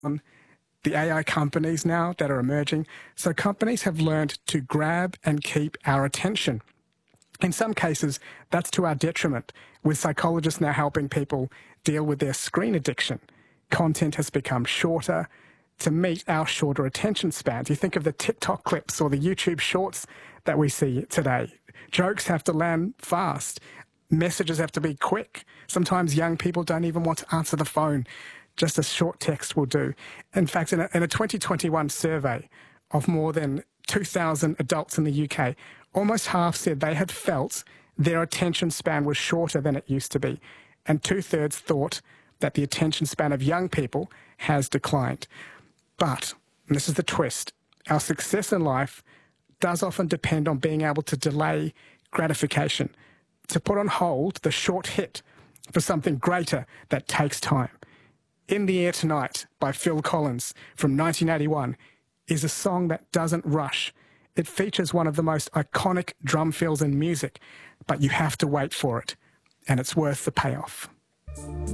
on the AI companies now that are emerging. So companies have learned to grab and keep our attention. In some cases, that's to our detriment, with psychologists now helping people deal with their screen addiction. Content has become shorter to meet our shorter attention spans. You think of the TikTok clips or the YouTube shorts that we see today. Jokes have to land fast. Messages have to be quick. Sometimes young people don't even want to answer the phone. Just a short text will do. In fact, in a 2021 survey of more than 2,000 adults in the UK, almost half said they had felt their attention span was shorter than it used to be. And 2/3 thought that the attention span of young people has declined. But, and this is the twist, our success in life does often depend on being able to delay gratification, to put on hold the short hit for something greater that takes time. In the Air Tonight by Phil Collins from 1981 is a song that doesn't rush. It features one of the most iconic drum fills in music, but you have to wait for it, and it's worth the payoff.